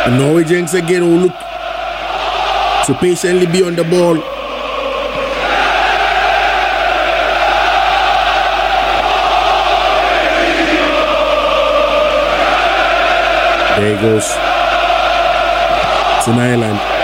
And now Jenks again will look to patiently be on the ball. There he goes. It's an island.